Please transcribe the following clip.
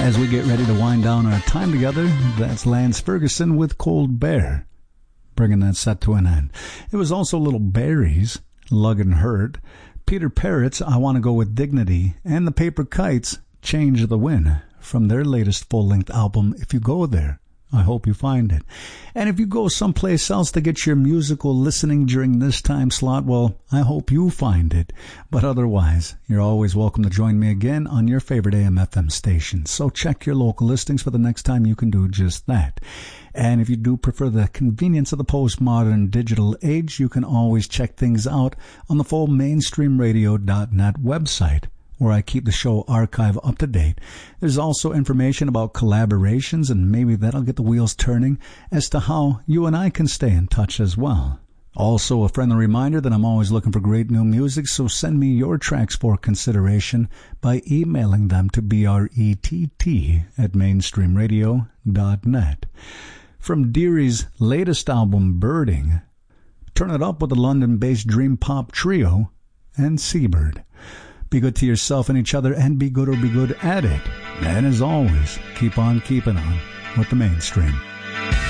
As we get ready to wind down our time together, that's Lance Ferguson with Cold Bear, bringing that set to an end. It was also Little Berries, Lug and Hurt, Peter Parrott's I Want to Go With Dignity, and the Paper Kites, Change the Wind, from their latest full-length album, If You Go There. I hope you find it. And if you go someplace else to get your musical listening during this time slot, well, I hope you find it. But otherwise, you're always welcome to join me again on your favorite AM/FM station. So check your local listings for the next time you can do just that. And if you do prefer the convenience of the postmodern digital age, you can always check things out on the full mainstreamradio.net website, where I keep the show archive up to date. There's also information about collaborations, and maybe that'll get the wheels turning as to how you and I can stay in touch as well. Also, a friendly reminder that I'm always looking for great new music, so send me your tracks for consideration by emailing them to brett@mainstreamradio.net. From Deary's latest album, Birding, turn it up with the London-based dream pop trio and Seabird. Be good to yourself and each other, and be good or be good at it. And as always, keep on keeping on with the mainstream.